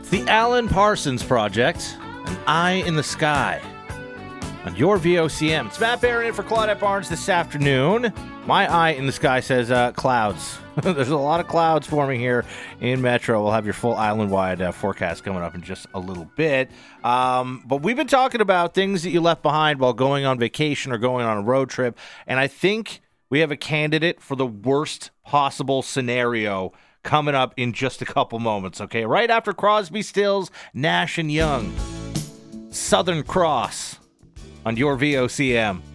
The Alan Parsons Project, An Eye in the Sky, on your VOCM. It's Matt Barron in for Claudette Barnes this afternoon. My eye in the sky says clouds. There's a lot of clouds forming here in Metro. We'll have your full island-wide forecast coming up in just a little bit. But we've been talking about things that you left behind while going on vacation or going on a road trip, and I think we have a candidate for the worst possible scenario coming up in just a couple moments, okay? Right after Crosby, Stills, Nash & Young. Southern Cross on your VOCM.